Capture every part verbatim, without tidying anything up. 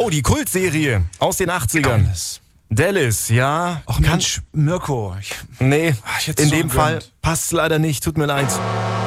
Oh, die Kultserie aus den achtzigern. Dallas. Dallas, ja. Ach Mensch, Mirko. Ich, Nee, Ach, ich hätte in so dem gegönnt. Fall passt leider nicht, tut mir leid.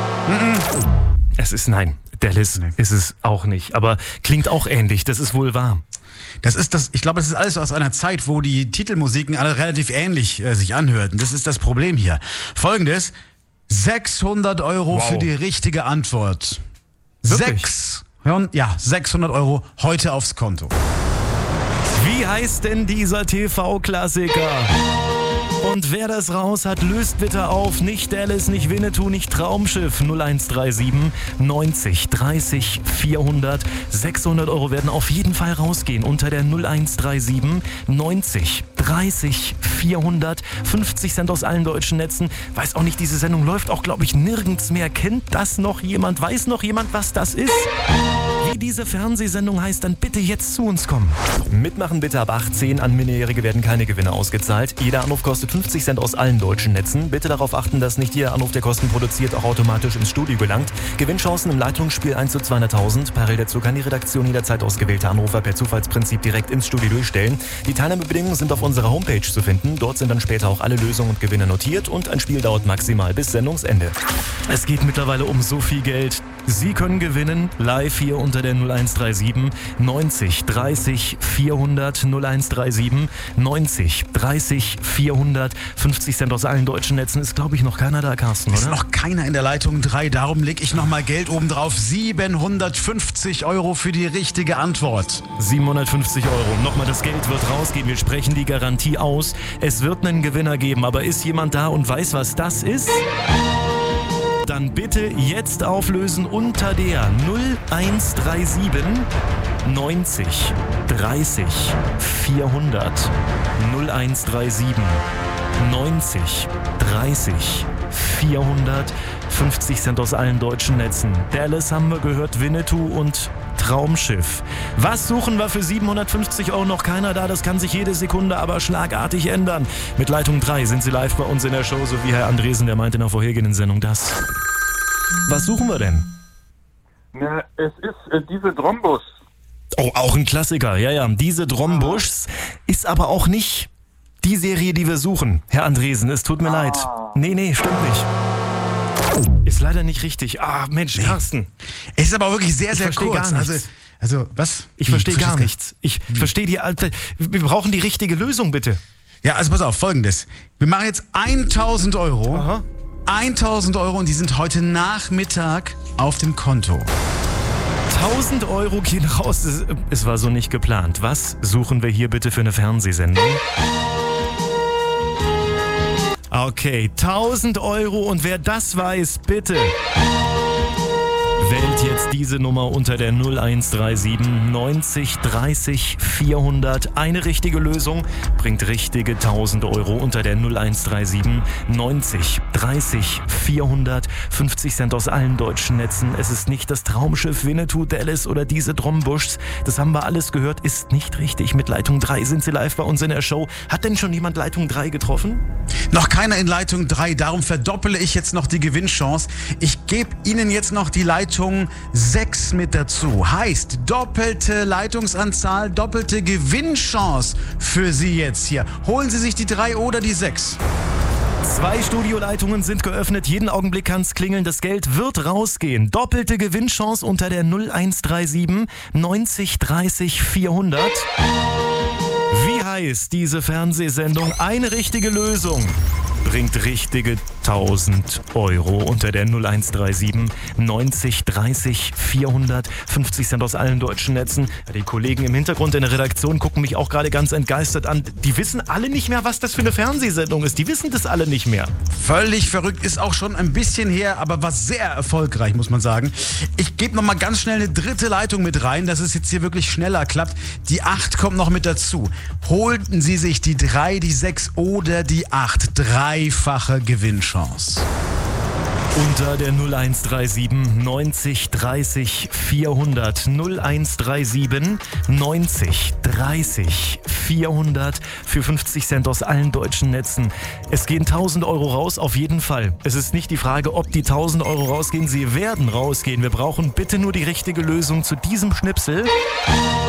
Es ist, nein, Dallas Nee. ist es auch nicht, aber klingt auch ähnlich, das ist wohl wahr. das ist das, ich glaube, das ist alles aus einer Zeit, wo die Titelmusiken alle relativ ähnlich äh, sich anhörten. Das ist das Problem hier. Folgendes, sechshundert Euro Wow. für die richtige Antwort. Wirklich? Sechs, ja, sechshundert Euro heute aufs Konto. Wie heißt denn dieser T V-Klassiker? Und wer das raus hat, löst bitte auf. Nicht Dallas, nicht Winnetou, nicht Traumschiff. null eins drei sieben neunzig dreißig vierhundert. sechshundert Euro werden auf jeden Fall rausgehen unter der null eins drei sieben neunzig dreißig vierhundert. fünfzig Cent aus allen deutschen Netzen. Weiß auch nicht, diese Sendung läuft auch, glaube ich, nirgends mehr. Kennt das noch jemand? Weiß noch jemand, was das ist? Wie diese Fernsehsendung heißt, dann bitte jetzt zu uns kommen. Mitmachen bitte ab achtzehn. An Minderjährige werden keine Gewinne ausgezahlt. Jeder Anruf kostet fünfzig Cent aus allen deutschen Netzen. Bitte darauf achten, dass nicht jeder Anruf, der Kosten produziert, auch automatisch ins Studio gelangt. Gewinnchancen im Leitungsspiel eins zu zweihunderttausend. Parallel dazu kann die Redaktion jederzeit ausgewählte Anrufer per Zufallsprinzip direkt ins Studio durchstellen. Die Teilnahmebedingungen sind auf unserer Homepage zu finden. Dort sind dann später auch alle Lösungen und Gewinne notiert und ein Spiel dauert maximal bis Sendungsende. Es geht mittlerweile um so viel Geld. Sie können gewinnen, live hier unter der null eins drei sieben neunzig dreißig vierhundert, null eins drei sieben neunzig dreißig vierhundert. fünfzig Cent aus allen deutschen Netzen ist, glaube ich, noch keiner da, Carsten, Ist oder? noch keiner in der Leitung drei, darum leg ich nochmal Geld oben drauf. siebenhundertfünfzig Euro für die richtige Antwort. siebenhundertfünfzig Euro. Nochmal, das Geld wird rausgehen. Wir sprechen die Garantie aus. Es wird einen Gewinner geben, aber ist jemand da und weiß, was das ist? Dann bitte jetzt auflösen unter der null eins drei sieben neunzig dreißig vierhundert. null eins drei sieben neunzig dreißig vierhundert. fünfzig Cent aus allen deutschen Netzen. Dallas haben wir gehört, Winnetou und Traumschiff. Was suchen wir für siebenhundertfünfzig Euro? Noch keiner da, das kann sich jede Sekunde aber schlagartig ändern. Mit Leitung drei sind Sie live bei uns in der Show, so wie Herr Andresen, der meinte in der vorhergehenden Sendung das. Was suchen wir denn? Na, es ist äh, diese Drombus. Oh, auch ein Klassiker, ja, ja. Diese Drombuschs ist aber auch nicht die Serie, die wir suchen. Herr Andresen, es tut mir leid. Nee, nee, stimmt nicht. Ist leider nicht richtig. Ah, Mensch, Carsten. Es ist aber wirklich sehr, Ich sehr verstehe kurz. gar Also, nichts. also, was? Ich Wie? verstehe Du gar verstehst nichts. Ich verstehe die alte. Wir brauchen die richtige Lösung, bitte. Ja, also pass auf, folgendes. Wir machen jetzt tausend Euro. Aha. tausend Euro und die sind heute Nachmittag auf dem Konto. tausend Euro gehen raus. Es, es war so nicht geplant. Was suchen wir hier bitte für eine Fernsehsendung? Okay, tausend Euro und wer das weiß, bitte wählt jetzt diese Nummer unter der null eins drei sieben neunzig dreißig vierhundert. Eine richtige Lösung bringt richtige tausend Euro unter der null eins drei sieben neunzig dreißig vierhundert. fünfzig Cent aus allen deutschen Netzen. Es ist nicht das Traumschiff Winnetou, Dallas oder diese Drombuschs. Das haben wir alles gehört, ist nicht richtig. Mit Leitung drei sind Sie live bei uns in der Show. Hat denn schon jemand Leitung drei getroffen? Noch keiner in Leitung drei, darum verdoppele ich jetzt noch die Gewinnchance. Ich gebe Ihnen jetzt noch die Leitung sechs mit dazu. Heißt doppelte Leitungsanzahl, doppelte Gewinnchance für Sie jetzt hier. Holen Sie sich die drei oder die sechs. Zwei Studioleitungen sind geöffnet. Jeden Augenblick kann's klingeln. Das Geld wird rausgehen. Doppelte Gewinnchance unter der null eins drei sieben neunzig dreißig vierhundert. Wie heißt diese Fernsehsendung? Eine richtige Lösung bringt richtige tausend Euro unter der null eins drei sieben neunzig dreißig vierhundert. fünfzig Cent aus allen deutschen Netzen. Ja, die Kollegen im Hintergrund in der Redaktion gucken mich auch gerade ganz entgeistert an. Die wissen alle nicht mehr, was das für eine Fernsehsendung ist. Die wissen das alle nicht mehr. Völlig verrückt, ist auch schon ein bisschen her, aber war sehr erfolgreich, muss man sagen. Ich gebe noch mal ganz schnell eine dritte Leitung mit rein, dass es jetzt hier wirklich schneller klappt. Die acht kommt noch mit dazu. Holten Sie sich die drei, die sechs oder die acht. Dreifache Gewinnchance. Unter der null eins drei sieben neunzig dreißig vierhundert. null eins drei sieben neunzig dreißig vierhundert für fünfzig Cent aus allen deutschen Netzen. Es gehen tausend Euro raus, auf jeden Fall. Es ist nicht die Frage, ob die tausend Euro rausgehen. Sie werden rausgehen. Wir brauchen bitte nur die richtige Lösung zu diesem Schnipsel.